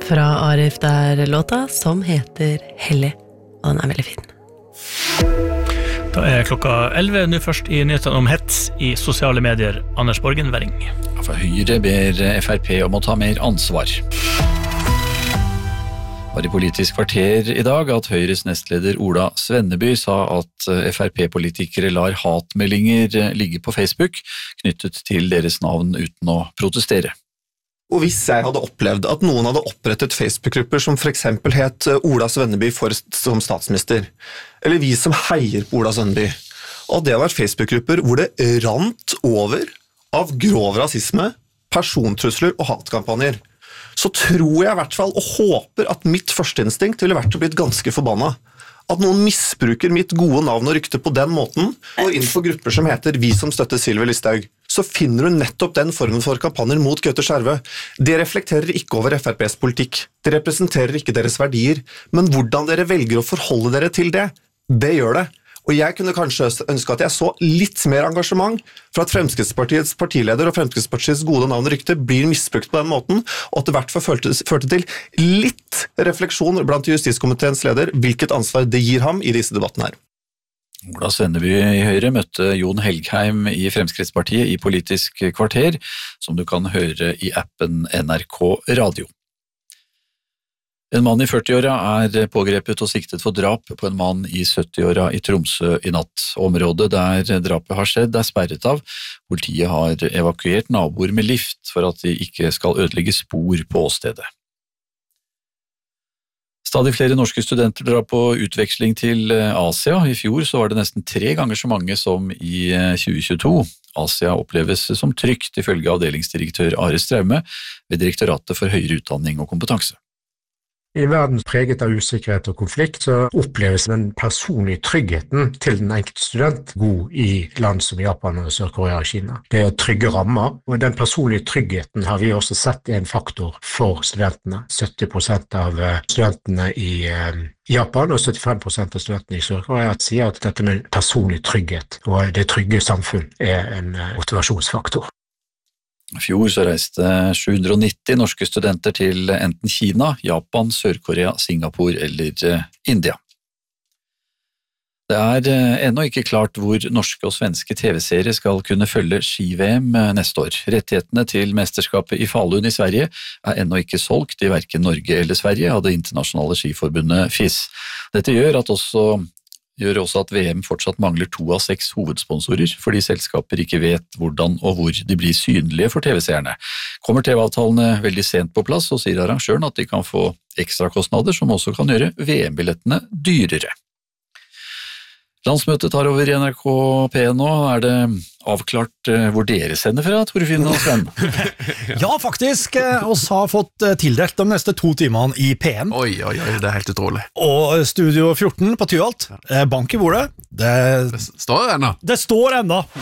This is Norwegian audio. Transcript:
Fra Arif der låta som heter Hellig, og den veldig fin. Da klokka 11, nå først i nyhetene om hets i sosiale medier. Anders Borgen Werring. For Høyre ber FrP om å ta mer ansvar. Var i Politisk kvarter i dag at Høyres nestleder Ola Svenneby sa at FrP-politikere lar hatmeldinger ligge på Facebook knyttet til deres navn uten å protestere. Og hvis jeg hadde opplevd at noen hadde opprettet Facebook-grupper som for eksempel het Ola Svenneby som statsminister, eller vi som heier på Ola Svenneby, og det var Facebook-grupper hvor det rant over av grov rasisme, persontrusler og hatkampanjer, så tror jeg i hvert fall og håper at mitt førsteinstinkt ville vært å blitt ganske forbanna. At noen misbruker mitt gode navn og rykte på den måten, og inn på grupper som heter Vi som støtter Sylvi Listhaug, så finner du nettopp den formen for kampanjer mot Gaute Skjervø. Det reflekterer ikke over FrPs politikk, det representerer ikke deres verdier, men hvordan dere velger å forholde dere til det, det gjør det. Og jeg kunne kanskje ønske at jeg så litt mer engasjement for at Fremskrittspartiets partileder og Fremskrittspartiets gode navn og rykte blir misbrukt på den måten, og at det hvert fall førte til litt refleksjon blant justiskomiteens leder, hvilket ansvar det gir ham i disse debattene her. Ola Svenneby i Høyre møtte Jon Helgheim i Fremskrittspartiet i Politisk kvarter, som du kan høre i appen NRK Radio. En mann i 40-åra pågrepet og siktet for drap på en mann i 70-åra i Tromsø i natt. Området der drapet har skjedd sperret av. Politiet har evakuert naboer med lift for at de ikke skal ødelegge spor på åstedet. Stadig flere norske studenter drar på utveksling til Asia. I fjor så var det nesten 3 ganger så mange som i 2022. Asia oppleves som trygt, ifølge avdelingsdirektør Are Straume ved Direktoratet for høyere utdanning og kompetanse. I en verden preget av usikkerhet og konflikt, så oppleves den personlige tryggheten til den enkelte student god i land som Japan, Sør-Korea og Kina. Det er trygge rammer, og den personlige tryggheten har vi også sett en faktor for studentene. 70% av studentene i Japan og 75% av studentene i Sør-Korea sier at dette med personlig trygghet og det trygge samfunn er en motivasjonsfaktor. I fjor så reiste 790 norske studenter til enten Kina, Japan, Sør-Korea, Singapore eller India. Det ennå ikke klart hvor norske og svenske TV-serier skal kunne følge ski-VM neste år. Rettighetene til mesterskapet i Falun i Sverige ennå ikke solgt i hverken Norge eller Sverige av det internasjonale skiforbundet FIS. Dette gjør også at VM fortsatt mangler 2 av 6 hovedsponsorer, fordi selskaper ikke vet hvordan og hvor de blir synlige for TV-seerne. Kommer TV-avtalene veldig sent på plass, så sier arrangøren at de kan få ekstra kostnader som også kan gjøre VM-billettene dyrere. Landsmøtet tar over i NRK P1 nå. Det avklart hvor dere sender fra, Torfinn og Sven? Ja, faktisk. Oss har fått tildelt de neste 2 timene i P1. Oi, det helt utrolig. Og Studio 14 på Tyholt. Bank i bordet. Det står ennå. Det står ennå.